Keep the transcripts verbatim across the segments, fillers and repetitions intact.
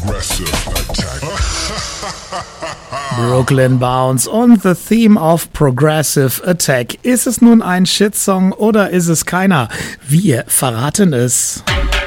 Brooklyn Bounce und The Theme of Progressive Attack. Ist es nun ein Shitsong oder ist es keiner? Wir verraten es.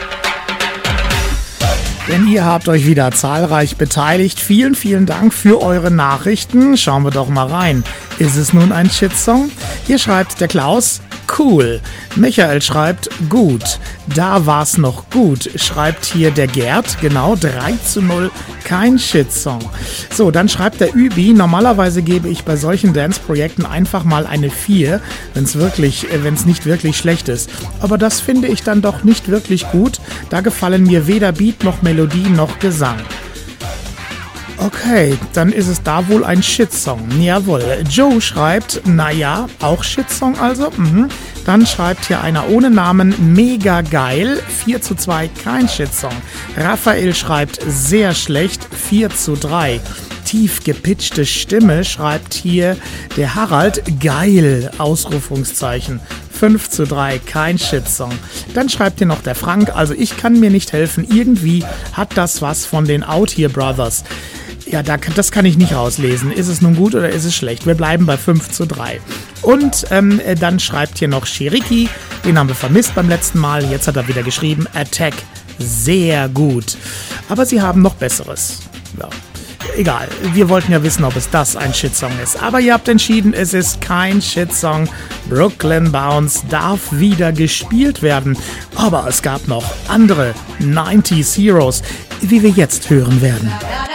Denn ihr habt euch wieder zahlreich beteiligt. Vielen, vielen Dank für eure Nachrichten. Schauen wir doch mal rein. Ist es nun ein Shitsong? Hier schreibt der Klaus, cool. Michael schreibt, gut. Da war's noch gut, schreibt hier der Gerd. Genau, drei zu null, kein Shitsong. So, dann schreibt der Übi, normalerweise gebe ich bei solchen Dance-Projekten einfach mal eine vier, wenn es wirklich, wenn es nicht wirklich schlecht ist. Aber das finde ich dann doch nicht wirklich gut. Da gefallen mir weder Beat noch Melodie noch Gesang. Okay, dann ist es da wohl ein Shitsong. Jawohl. Joe schreibt, naja, auch Shitsong also. Mhm. Dann schreibt hier einer ohne Namen, mega geil, vier zu zwei, kein Shitsong. Raphael schreibt, sehr schlecht, vier zu drei. Tief gepitchte Stimme schreibt hier der Harald, geil, Ausrufungszeichen. fünf zu drei, kein Shitsong. Dann schreibt hier noch der Frank, also ich kann mir nicht helfen, irgendwie hat das was von den Out Here Brothers. Ja, da, das kann ich nicht rauslesen. Ist es nun gut oder ist es schlecht? Wir bleiben bei fünf zu drei. Und ähm, dann schreibt hier noch Shiriki, den haben wir vermisst beim letzten Mal. Jetzt hat er wieder geschrieben, Attack, sehr gut. Aber sie haben noch Besseres. Ja. Egal, wir wollten ja wissen, ob es das ein Shitsong ist. Aber ihr habt entschieden, es ist kein Shitsong. Brooklyn Bounce darf wieder gespielt werden. Aber es gab noch andere neunziger Heroes, wie wir jetzt hören werden.